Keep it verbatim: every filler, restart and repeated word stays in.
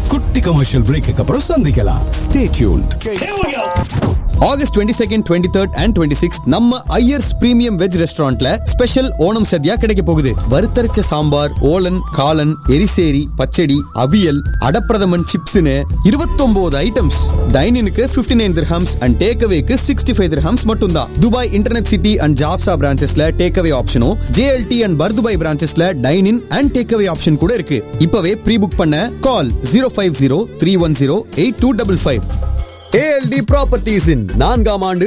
குட்டி commercial brake அப்புறம் சந்திக்கலாம். Stay tuned. August twenty second, twenty third and twenty sixth நம்ம ஐயர்ஸ் பிரீமியம் வெஜ் ரெஸ்டாரண்ட்ல ஸ்பெஷல் ஓணம் சத்யா கிடைக்க போகுது. வறுத்தரைச்ச சாம்பார், ஓலன், காளான், எரிசேரி, பச்சடி, அவியல், அடப்பிரதமன் சிப்ஸ்னு இருபத்தொன்பது items. டைனினுக்கு fifty nine dirhams and take அவேக்கு sixty five dirhams மட்டும் தான். Dubai internet city and ஜாப்சா பிரான்ச்சஸ்ல take away ஆப்ஷனும், JLT and Bur Dubai பிரான்ச்சஸ்ல time in and take away option கூட இருக்கு. இப்பவே ப்ரீ புக் பண்ண கால் zero five zero three one zero eight two double five. ALT ப்ராப்பர்ட்டிஸின் நான்காம் ஆண்டு